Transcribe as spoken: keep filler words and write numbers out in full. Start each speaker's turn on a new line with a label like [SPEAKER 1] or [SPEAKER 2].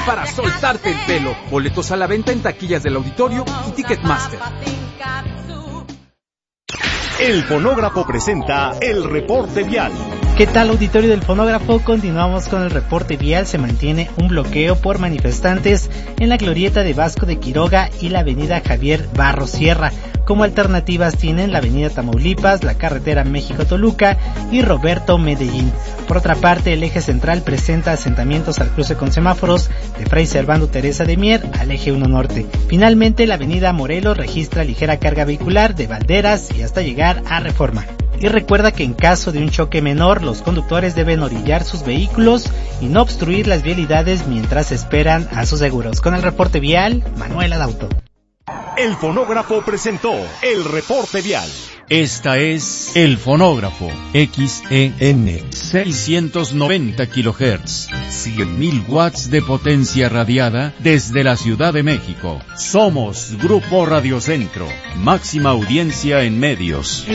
[SPEAKER 1] para soltarte el pelo. Boletos a la venta en taquillas del auditorio y Ticketmaster.
[SPEAKER 2] El Fonógrafo presenta el reporte vial.
[SPEAKER 3] ¿Qué tal, auditorio del Fonógrafo? Continuamos con el reporte vial. Se mantiene un bloqueo por manifestantes en la glorieta de Vasco de Quiroga y la avenida Javier Barros Sierra. Como alternativas tienen la avenida Tamaulipas, la carretera México-Toluca y Roberto Medellín. Por otra parte, el eje central presenta asentamientos al cruce con semáforos de Fray Servando Teresa de Mier al eje uno norte. Finalmente, la avenida Morelos registra ligera carga vehicular de Valderas y hasta llegar a Reforma. Y recuerda que en caso de un choque menor, los conductores deben orillar sus vehículos y no obstruir las vialidades mientras esperan a sus seguros. Con el reporte vial, Manuel Adauto.
[SPEAKER 2] El Fonógrafo presentó el reporte vial.
[SPEAKER 4] Esta es El Fonógrafo, X E N, seiscientos noventa kilohertz, cien mil watts de potencia radiada desde la Ciudad de México. Somos Grupo Radio Centro, máxima audiencia en medios.